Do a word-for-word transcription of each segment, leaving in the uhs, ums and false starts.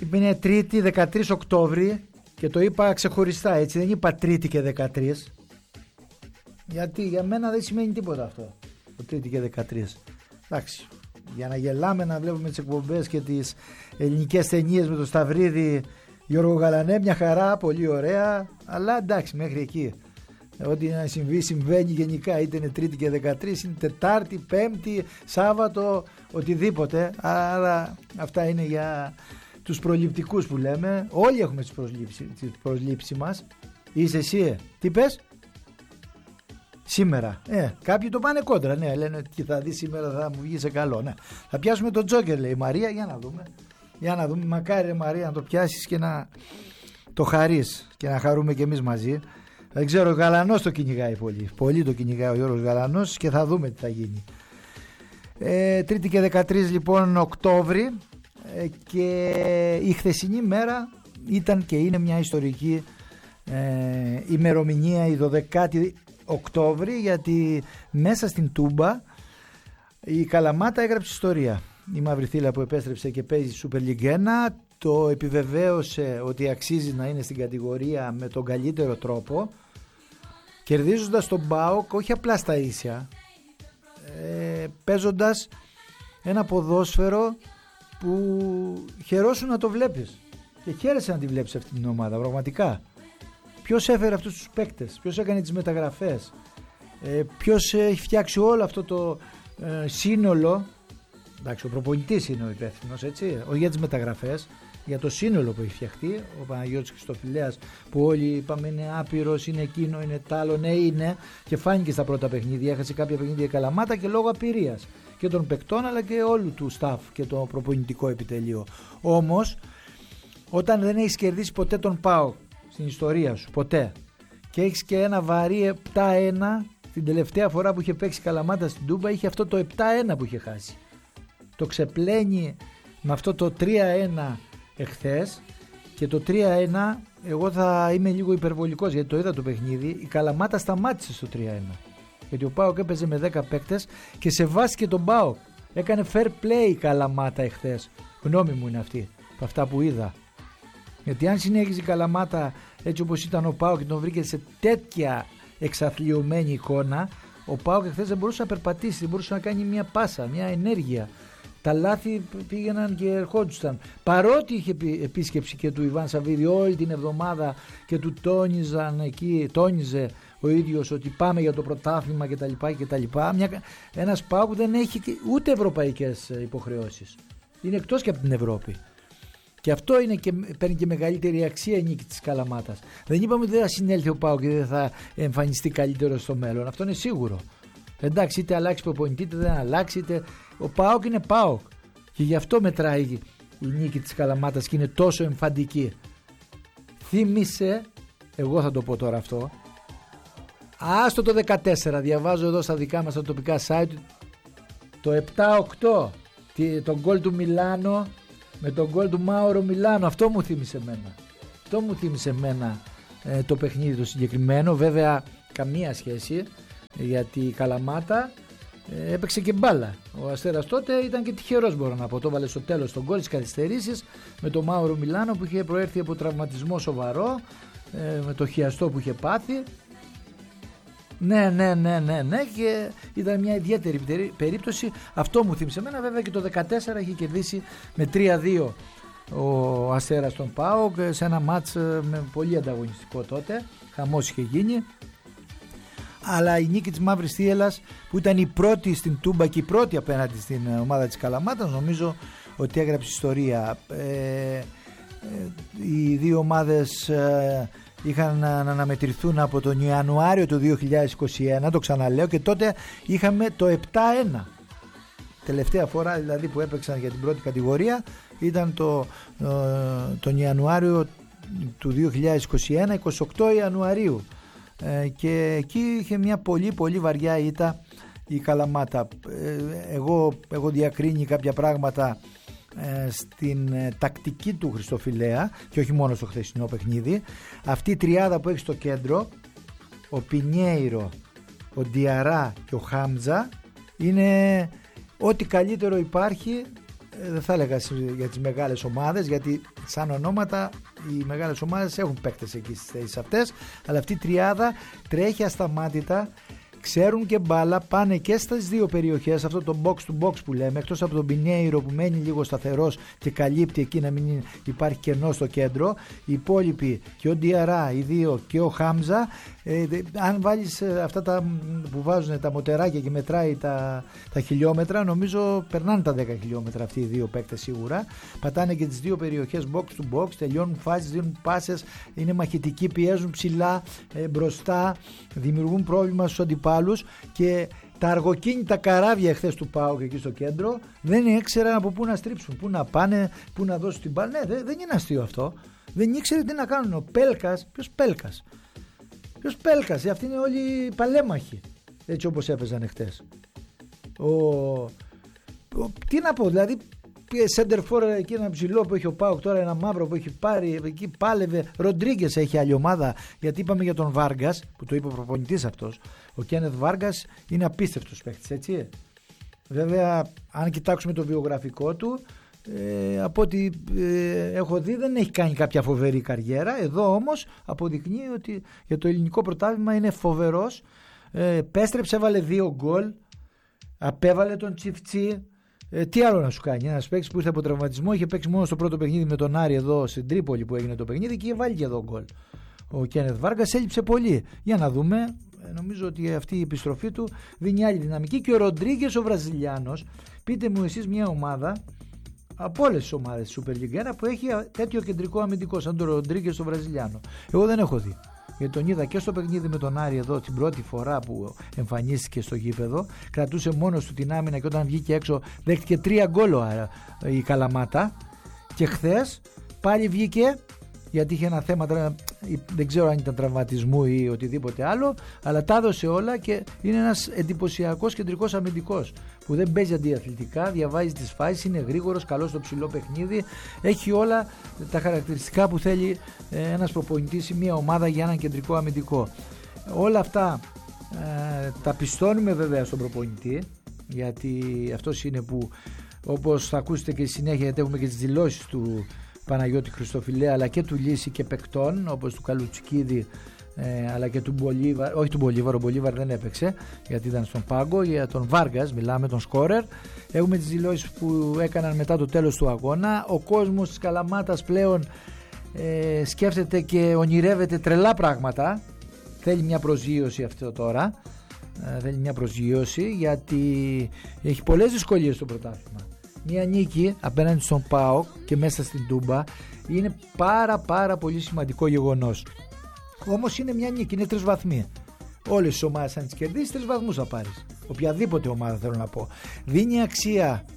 Είναι Τρίτη δεκατρείς Οκτώβρη και το είπα ξεχωριστά, έτσι, δεν είπα Τρίτη και δεκατρείς. Γιατί για μένα δεν σημαίνει τίποτα αυτό, το Τρίτη και δεκατρείς. Εντάξει, για να γελάμε, να βλέπουμε τις εκπομπές και τις ελληνικές ταινίες με το Σταυρίδη, Γιώργο Γαλανέ, μια χαρά, πολύ ωραία, αλλά εντάξει, μέχρι εκεί. Ό,τι να συμβεί, συμβαίνει γενικά, είτε είναι Τρίτη και δεκατρείς, είναι Τετάρτη, Πέμπτη, Σάββατο, οτιδήποτε. Άρα αυτά είναι για τους προληπτικούς που λέμε. Όλοι έχουμε τις προσλήψεις, τις προσλήψεις μας. Είσαι εσύ, ε? Τι πες? Σήμερα. Ε, κάποιοι το πάνε κόντρα, ναι, λένε ότι θα δει σήμερα, θα μου βγει σε καλό. Ναι. Θα πιάσουμε τον Τζόκερ, λέει η Μαρία, για να δούμε. Για να δούμε, μακάρι ρε Μαρία να το πιάσεις και να το χαρείς και να χαρούμε κι εμείς μαζί. Δεν ξέρω, ο Γαλανός το κυνηγάει πολύ. Πολύ το κυνηγάει ο Γιώργος Γαλανός και θα δούμε τι θα γίνει. Ε, Τρίτη και δεκατρείς λοιπόν Οκτώβρη, ε, και η χθεσινή μέρα ήταν και είναι μια ιστορική ε, ημερομηνία, η δωδεκάτη Οκτώβρη, γιατί μέσα στην Τούμπα η Καλαμάτα έγραψε ιστορία. Η Μαύρη Θύλα που επέστρεψε και παίζει Super League ένα το επιβεβαίωσε ότι αξίζει να είναι στην κατηγορία με τον καλύτερο τρόπο, κερδίζοντας τον ΠΑΟΚ όχι απλά στα ίσια, ε, παίζοντας ένα ποδόσφαιρο που χαιρόσουν να το βλέπεις και χαίρεσαι να τη βλέπεις αυτή την ομάδα πραγματικά. Ποιος έφερε αυτούς τους παίκτες, ποιος έκανε τις μεταγραφές, ε, ποιος έχει φτιάξει όλο αυτό το ε, σύνολο. Εντάξει, ο προπονητής είναι ο υπεύθυνος, έτσι, όχι για τις μεταγραφές, για το σύνολο που έχει φτιαχτεί. Ο Παναγιώτης Χριστοφιλέας που όλοι είπαμε είναι άπειρος, είναι εκείνο, είναι τ' άλλο, ναι είναι, και φάνηκε στα πρώτα παιχνίδια, έχασε κάποια παιχνίδια η Καλαμάτα και λόγω απειρίας και των παικτών αλλά και όλου του staff και το προπονητικό επιτελείο. Όμως όταν δεν έχεις κερδίσει ποτέ τον ΠΑΟΚ στην ιστορία σου, ποτέ, και έχεις και ένα βαρύ επτά ένα, την τελευταία φορά που είχε παίξει η Καλαμάτα στην Τούμπα είχε αυτό το επτά ένα που είχε χάσει, το ξεπλένει με αυτό το τρία ένα εχθές, και το τρία ένα εγώ θα είμαι λίγο υπερβολικός γιατί το είδα το παιχνίδι, η Καλαμάτα σταμάτησε στο τρία ένα γιατί ο ΠΑΟΚ έπαιζε με δέκα παίκτες και σεβάστηκε τον ΠΑΟΚ, έκανε fair play η Καλαμάτα εχθές, γνώμη μου είναι αυτή από αυτά που είδα, γιατί αν συνέχιζε η Καλαμάτα έτσι όπως ήταν ο ΠΑΟΚ και τον βρήκε σε τέτοια εξαθλιωμένη εικόνα, ο ΠΑΟΚ εχθές δεν μπορούσε να περπατήσει, δεν μπορούσε να κάνει μια πάσα, μια ενέργεια. Τα λάθη πήγαιναν και ερχόντουσαν. Παρότι είχε επίσκεψη και του Ιβάν Σαββίδη όλη την εβδομάδα και του τόνιζαν εκεί, τόνιζε ο ίδιος ότι πάμε για το πρωτάθλημα κτλ. κτλ. Μια, ένας ΠΑΟΚ που δεν έχει ούτε ευρωπαϊκές υποχρεώσεις. Είναι εκτός και από την Ευρώπη. Και αυτό είναι και, παίρνει και μεγαλύτερη αξία η νίκη της Καλαμάτας. Δεν είπαμε ότι δεν θα συνέλθει ο ΠΑΟΚ και δεν θα εμφανιστεί καλύτερο στο μέλλον. Αυτό είναι σίγουρο. Εντάξει, είτε αλλάξει προπονητή, είτε δεν αλλάξει, είτε... ο ΠΑΟΚ είναι ΠΑΟΚ και γι' αυτό μετράει η νίκη της Καλαμάτας και είναι τόσο εμφαντική. Θύμισε, εγώ θα το πω τώρα αυτό, άστο το δεκατέσσερα, διαβάζω εδώ στα δικά μας τα τοπικά site, το επτά οκτώ, τον γκολ του Μιλάνο με τον γκολ του Μάουρο Μιλάνο, αυτό μου θύμισε εμένα, αυτό μου θύμισε εμένα ε, το παιχνίδι το συγκεκριμένο, βέβαια καμία σχέση, γιατί η Καλαμάτα ε, έπαιξε και μπάλα. Ο Αστέρας τότε ήταν και τυχερός, μπορώ να πω. Το βάλε στο τέλος τον γκολ της καθυστερήσεις με τον Μάουρο Μιλάνο που είχε προέρθει από τραυματισμό σοβαρό, ε, με το χιαστό που είχε πάθει. Ναι, ναι, ναι, ναι, ναι, και ήταν μια ιδιαίτερη περίπτωση. Αυτό μου θύμισε εμένα. Βέβαια και το δεκατέσσερα είχε κερδίσει με τρία δύο ο Αστέρας τον ΠΑΟΚ σε ένα μάτς με πολύ ανταγωνιστικό τότε. Χαμός είχε γίνει. Αλλά η νίκη της Μαύρης Θύελας που ήταν η πρώτη στην Τούμπα και η πρώτη απέναντι στην ομάδα της Καλαμάτας, νομίζω ότι έγραψε ιστορία. Ε, ε, οι δύο ομάδες ε, είχαν να αναμετρηθούν από τον Ιανουάριο του δύο χιλιάδες είκοσι ένα, το ξαναλέω, και τότε είχαμε το επτά ένα. Τελευταία φορά δηλαδή που έπαιξαν για την πρώτη κατηγορία ήταν το, ε, τον Ιανουάριο του δύο χιλιάδες είκοσι ένα, είκοσι οκτώ Ιανουαρίου. Ε, και εκεί είχε μια πολύ πολύ βαριά ήττα η Καλαμάτα. ε, εγώ έχω διακρίνει κάποια πράγματα ε, στην ε, τακτική του Χριστοφιλέα και όχι μόνο στο χθεσινό παιχνίδι. Αυτή η τριάδα που έχει στο κέντρο, ο Πινιέιρο, ο Ντιαρά και ο Χάμτζα, είναι ό,τι καλύτερο υπάρχει δεν θα έλεγα για τις μεγάλες ομάδες, γιατί σαν ονόματα οι μεγάλες ομάδες έχουν παίκτες εκεί στις θέσεις αυτές, αλλά αυτή η τριάδα τρέχει ασταμάτητα, ξέρουν και μπάλα, πάνε και στις δύο περιοχές, αυτό το box to box που λέμε, εκτός από τον Πινέιρο που μένει λίγο σταθερός και καλύπτει εκεί να μην υπάρχει κενό στο κέντρο, οι υπόλοιποι και ο Ντιαρά, οι δύο και ο Χάμζα, ε, αν βάλεις αυτά τα, που βάζουν τα μοτεράκια και μετράει τα, τα χιλιόμετρα, νομίζω περνάνε τα δέκα χιλιόμετρα αυτοί οι δύο παίκτες σίγουρα, πατάνε και τις δύο περιοχές box to box, τελειώνουν φάσεις, δίνουν πάσες, είναι μαχητικοί, πιέζουν ψηλά ε, μπροστά, δημιουργούν πρόβλημα στους αντιπάλους και τα αργοκίνητα καράβια εχθές του ΠΑΟΚ εκεί στο κέντρο δεν ήξεραν από πού να στρίψουν, πού να πάνε, πού να δώσουν την μπάλα. Ναι, δεν, δεν είναι αστείο αυτό. Δεν ήξερε τι να κάνουν. Ο Πέλκας, ποιος Πέλκας, ποιος Πέλκας, αυτοί είναι όλοι παλέμαχοι, έτσι όπως έπαιζαν εχθές. Ο, ο, τι να πω, δηλαδή center for εκεί ένα ψηλό που έχει ο ΠΑΟΚ τώρα, ένα μαύρο που έχει πάρει, εκεί πάλευε. Ροντρίγκες έχει άλλη ομάδα, γιατί είπαμε για τον Βάργκας που το είπε ο προπονητής αυτός. Ο Κένεθ Βάργκας είναι απίστευτος παίκτης, έτσι. Βέβαια, αν κοιτάξουμε το βιογραφικό του, ε, από ό,τι ε, έχω δει, δεν έχει κάνει κάποια φοβερή καριέρα. Εδώ όμως αποδεικνύει ότι για το ελληνικό πρωτάθλημα είναι φοβερός. Ε, πέστρεψε, έβαλε δύο γκολ, απέβαλε τον Τσιφτσί. Ε, τι άλλο να σου κάνει, ένας παίκτης που ήρθε από τραυματισμό, είχε παίξει μόνο στο πρώτο παιχνίδι με τον Άρη εδώ στην Τρίπολη που έγινε το παιχνίδι και είχε βάλει και εδώ γκολ. Ο Κένεθ Βάργκας έλειψε πολύ. Για να δούμε, νομίζω ότι αυτή η επιστροφή του δίνει άλλη δυναμική. Και ο Ροντρίγκες ο Βραζιλιάνος, πείτε μου εσείς μια ομάδα από όλες τις ομάδες της Super League ένα που έχει τέτοιο κεντρικό αμυντικό σαν τον Ροντρίγκες ο Βραζιλιάνο. Εγώ δεν έχω δει. Γιατί τον είδα και στο παιχνίδι με τον Άρη εδώ την πρώτη φορά που εμφανίστηκε στο γήπεδο. Κρατούσε μόνος του την άμυνα και όταν βγήκε έξω δέχτηκε τρία γκολ η Καλαμάτα. Και χθες πάλι βγήκε, γιατί είχε ένα θέμα, δεν ξέρω αν ήταν τραυματισμού ή οτιδήποτε άλλο, αλλά τα έδωσε όλα και είναι ένας εντυπωσιακός κεντρικός αμυντικός που δεν παίζει αντιαθλητικά, διαβάζει τις φάσεις, είναι γρήγορος, καλός στο ψηλό παιχνίδι, έχει όλα τα χαρακτηριστικά που θέλει ένας προπονητής ή μια ομάδα για έναν κεντρικό αμυντικό. Όλα αυτά ε, τα πιστώνουμε βέβαια στον προπονητή, γιατί αυτός είναι που, όπως θα ακούσετε και στη συνέχεια, γιατί έχουμε και τις δηλώσεις του Παναγιώτη Χριστοφιλέα, αλλά και του Λύση και παικτών όπως του Καλουτσικίδη, ε, αλλά και του Μπολίβαρ, όχι του Μπολίβαρ, ο Μπολίβαρ δεν έπαιξε γιατί ήταν στον πάγκο. Για τον Βάργας μιλάμε, τον σκόρερ. Έχουμε τις δηλώσεις που έκαναν μετά το τέλος του αγώνα. Ο κόσμος της Καλαμάτας πλέον ε, σκέφτεται και ονειρεύεται τρελά πράγματα. Θέλει μια προσγείωση αυτό τώρα, ε, θέλει μια προσγείωση, γιατί έχει πολλές δυσκολίες στο πρωτάθλημα. Μια νίκη απέναντι στον ΠΑΟΚ και μέσα στην Τούμπα είναι πάρα πάρα πολύ σημαντικό γεγονός. Όμως είναι μια νίκη, είναι τρεις βαθμοί. Όλες τις ομάδες αν τις κερδίσεις, τρεις βαθμούς θα πάρεις. Οποιαδήποτε ομάδα θέλω να πω. Δίνει αξία α,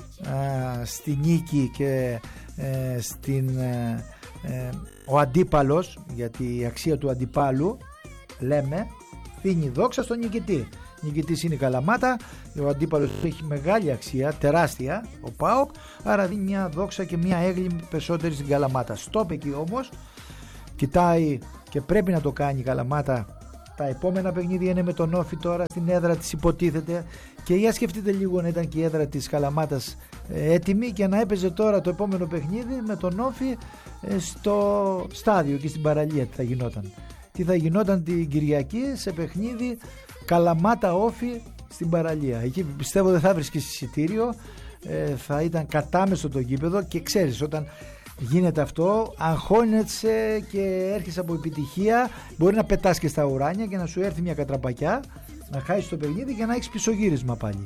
στη νίκη και ε, στην, ε, ε, ο αντίπαλος, γιατί η αξία του αντιπάλου λέμε δίνει δόξα στον νικητή. Νικητής είναι η Καλαμάτα, ο αντίπαλος έχει μεγάλη αξία, τεράστια, ο ΠΑΟΚ, άρα δίνει μια δόξα και μια έγκλη περισσότερη στην Καλαμάτα. Στόπ εκεί όμως, κοιτάει και πρέπει να το κάνει η Καλαμάτα. Τα επόμενα παιχνίδια είναι με τον Όφη τώρα στην έδρα της, υποτίθεται, και για σκεφτείτε λίγο να ήταν και η έδρα της Καλαμάτας ε, έτοιμη και να έπαιζε τώρα το επόμενο παιχνίδι με τον Όφη ε, στο στάδιο και στην παραλία. Τι θα γινόταν, τι θα γινόταν την Κυριακή σε παιχνίδι Καλαμάτα Όφη στην παραλία. Εκεί πιστεύω δεν θα βρίσκεις εισιτήριο, ε, θα ήταν κατάμεστο το γήπεδο και ξέρεις όταν γίνεται αυτό αγχώνεσαι και έρχεσαι από επιτυχία, μπορεί να πετάς και στα ουράνια και να σου έρθει μια κατραπακιά, να χάσεις το παιχνίδι και να έχεις πισωγύρισμα πάλι.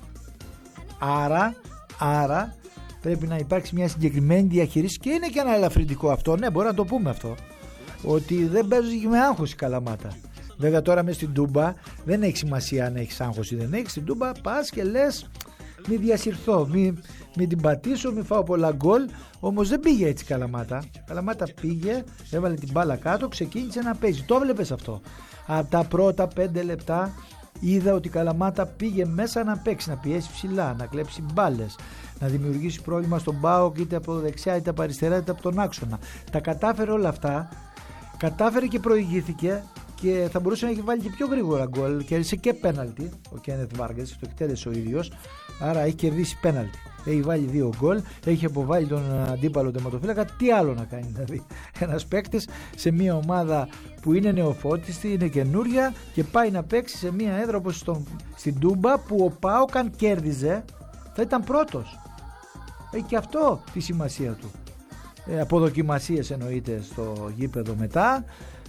Άρα, άρα πρέπει να υπάρξει μια συγκεκριμένη διαχείριση και είναι και ένα ελαφρυντικό αυτό, ναι, μπορεί να το πούμε αυτό, ότι δεν παίζει με άγχος η Καλαμάτα. Βέβαια τώρα μες στην Τούμπα δεν έχει σημασία αν έχεις άγχος ή δεν έχεις. Στην Τούμπα πας και λες μη διασυρθώ, μη, μη την πατήσω, μη φάω πολλά γκολ. Όμως δεν πήγε έτσι η Καλαμάτα. Η Καλαμάτα πήγε, έβαλε την μπάλα κάτω, ξεκίνησε να παίζει. Το βλέπεις αυτό. Από τα πρώτα πέντε λεπτά είδα ότι η Καλαμάτα πήγε μέσα να παίξει, να πιέσει ψηλά, να κλέψει μπάλες, να δημιουργήσει πρόβλημα στον ΠΑΟΚ είτε από δεξιά είτε από αριστερά είτε από τον άξονα. Τα κατάφερε όλα αυτά. Κατάφερε και προηγήθηκε και θα μπορούσε να έχει βάλει και πιο γρήγορα γκολ. Κέρδισε και πέναλτι ο Κένεθ Βάργας, το εκτέλεσε ο ίδιος, άρα έχει κερδίσει πέναλτι. Έχει βάλει δύο γκολ, έχει αποβάλει τον αντίπαλο τερματοφύλακα. Τι άλλο να κάνει δηλαδή ένας παίκτης σε μια ομάδα που είναι νεοφώτιστη, είναι καινούρια και πάει να παίξει σε μια έδρα όπως στον, στην Τούμπα, που ο ΠΑΟΚ αν κέρδιζε θα ήταν πρώτος. Έχει και αυτό τη σημασία του. Ε, αποδοκιμασίες εννοείται στο γήπεδο μετά.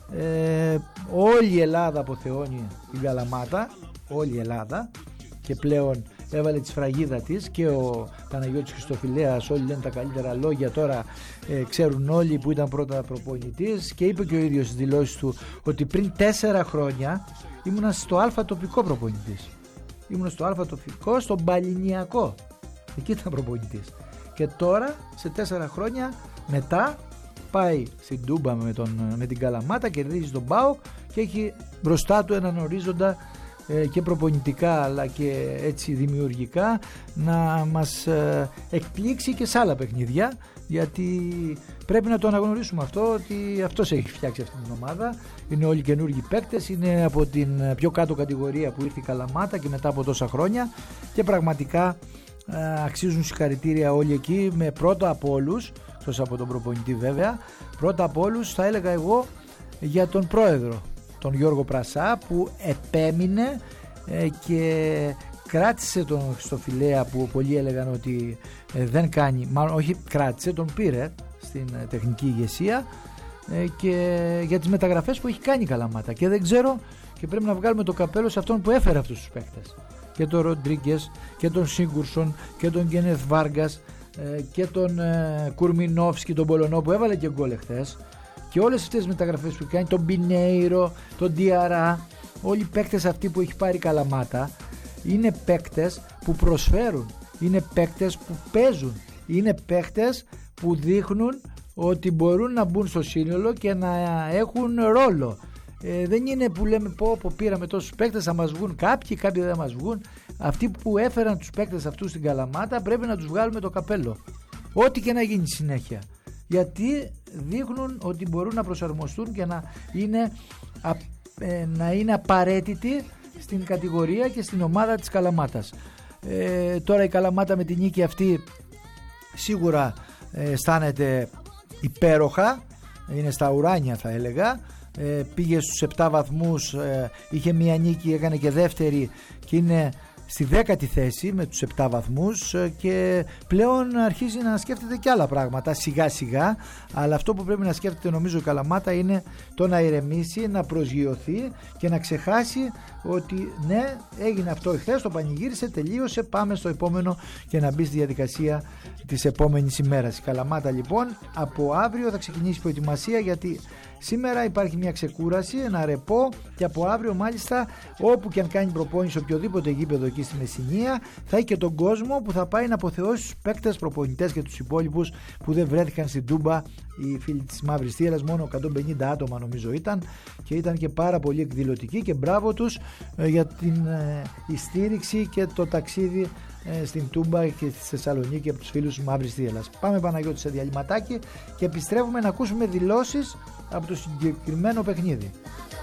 Ε, όλη η Ελλάδα αποθεώνει την Καλαμάτα, όλη η Ελλάδα, και πλέον έβαλε τη σφραγίδα της και ο Παναγιώτης Χριστοφιλέας, όλοι λένε τα καλύτερα λόγια τώρα, ε, ξέρουν όλοι που ήταν πρώτα προπονητής, και είπε και ο ίδιος στις δηλώσεις του ότι πριν τέσσερα χρόνια ήμουνα στο Α τοπικό προπονητής, ήμουνα στο Α τοπικό, στον Παλινιακό, εκεί ήταν προπονητής, και τώρα σε τέσσερα χρόνια μετά πάει στην Τούμπα με, τον, με την Καλαμάτα, κερδίζει τον ΠΑΟΚ και έχει μπροστά του έναν ορίζοντα ε, και προπονητικά αλλά και έτσι δημιουργικά να μας ε, εκπλήξει και σε άλλα παιχνίδια, γιατί πρέπει να το αναγνωρίσουμε αυτό, ότι αυτός έχει φτιάξει αυτή την ομάδα. Είναι όλοι καινούργιοι παίκτες, είναι από την πιο κάτω κατηγορία που ήρθε η Καλαμάτα και μετά από τόσα χρόνια, και πραγματικά ε, αξίζουν συγχαρητήρια όλοι εκεί, με πρώτα από όλους, εκτός από τον προπονητή βέβαια, πρώτα από όλους θα έλεγα εγώ για τον πρόεδρο, τον Γιώργο Πρασά, που επέμεινε ε, και κράτησε τον Χριστοφιλέα, που πολλοί έλεγαν ότι ε, δεν κάνει, μάλλον όχι κράτησε, τον πήρε στην ε, τεχνική ηγεσία, ε, και για τις μεταγραφές που έχει κάνει η Καλαμάτα, και δεν ξέρω, και πρέπει να βγάλουμε το καπέλο σε αυτόν που έφερε αυτούς τους παίκτες, και τον Ροντρίγκες και τον Σίγκουρσον και τον Κένεθ Βάργας και τον ε, Κουρμινόφσκι, τον Πολωνό που έβαλε και γκολ εχθές, και όλες αυτές τις μεταγραφές που κάνει, τον Μπινέιρο, τον Διαρά, όλοι οι παίκτες αυτοί που έχει πάρει η Καλαμάτα είναι παίκτες που προσφέρουν, είναι παίκτες που παίζουν, είναι παίκτες που δείχνουν ότι μπορούν να μπουν στο σύνολο και να έχουν ρόλο. Ε, δεν είναι που λέμε πω, πω πήραμε τόσους παίκτες, θα μας βγουν κάποιοι, κάποιοι δεν θα μας βγουν. Αυτοί που έφεραν τους παίκτες αυτούς στην Καλαμάτα πρέπει να τους βγάλουμε το καπέλο, ό,τι και να γίνει συνέχεια, γιατί δείχνουν ότι μπορούν να προσαρμοστούν και να είναι, α, ε, να είναι απαραίτητοι στην κατηγορία και στην ομάδα της Καλαμάτας. Ε, τώρα η Καλαμάτα με την νίκη αυτή σίγουρα ε, αισθάνεται υπέροχα, είναι στα ουράνια θα έλεγα. Ε, πήγε στους επτά βαθμούς, ε, είχε μία νίκη, έκανε και δεύτερη και είναι στη δέκατη θέση με τους επτά βαθμούς, ε, και πλέον αρχίζει να σκέφτεται και άλλα πράγματα σιγά σιγά, αλλά αυτό που πρέπει να σκέφτεται νομίζω η Καλαμάτα είναι το να ηρεμήσει, να προσγειωθεί και να ξεχάσει ότι ναι, έγινε αυτό εχθές, το πανηγύρισε, τελείωσε, πάμε στο επόμενο και να μπει στη διαδικασία της επόμενης ημέρας. Η Καλαμάτα λοιπόν από αύριο θα ξεκινήσει προετοιμασία, γιατί σήμερα υπάρχει μια ξεκούραση, ένα ρεπό, και από αύριο μάλιστα όπου και αν κάνει προπόνηση σε οποιοδήποτε γήπεδο εκεί στη Μεσσηνία θα έχει και τον κόσμο που θα πάει να αποθεώσει τους παίκτες, προπονητές και τους υπόλοιπους που δεν βρέθηκαν στην Τούμπα. Οι φίλοι της Μαύρης Θύελλας, μόνο εκατόν πενήντα άτομα νομίζω ήταν, και ήταν και πάρα πολύ εκδηλωτικοί, και μπράβο τους ε, για την ε, στήριξη και το ταξίδι ε, στην Τούμπα και στη Θεσσαλονίκη από τους φίλους της Μαύρης Θύελλας. Πάμε Παναγιώτη σε διαλυματάκι και επιστρέφουμε να ακούσουμε δηλώσεις από το συγκεκριμένο παιχνίδι.